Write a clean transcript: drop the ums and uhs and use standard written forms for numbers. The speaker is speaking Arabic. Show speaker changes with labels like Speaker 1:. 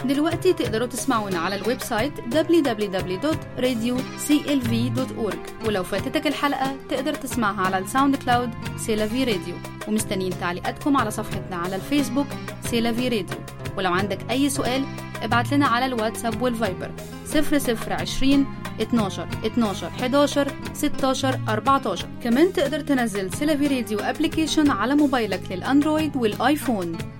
Speaker 1: دلوقتي تقدروا تسمعونا على الويب سايت www.radioclv.org، ولو فاتتك الحلقة تقدر تسمعها على الساوند كلاود سيلافي راديو. ومستنيين تعليقاتكم على صفحتنا على الفيسبوك سيلافي راديو. ولو عندك أي سؤال ابعت لنا على الواتساب والفايبر 0020 12 12 11 16 14. كمان تقدر تنزل سيلافي راديو ابليكيشن على موبايلك للأندرويد والآيفون.